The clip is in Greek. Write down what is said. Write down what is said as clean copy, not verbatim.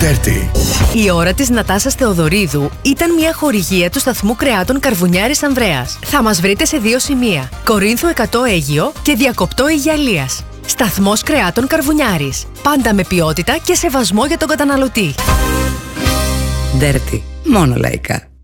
Dirty. Η ώρα της Νατάσας Θεοδωρίδου ήταν μια χορηγία του σταθμού κρεάτων Καρβουνιάρης Ανδρέας. Θα μας βρείτε σε 2 σημεία: Κορίνθου 100 Αίγυο και Διακοπτό Αιγιαλίας. Σταθμός κρεάτων Καρβουνιάρης. Πάντα με ποιότητα και σεβασμό για τον καταναλωτή. Dirty. Μόνο λαϊκά.